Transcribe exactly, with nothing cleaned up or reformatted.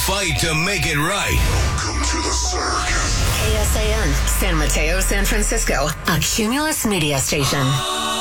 fight to make it right. Welcome to the circus. K S A N, San Mateo, San Francisco, a Cumulus media station.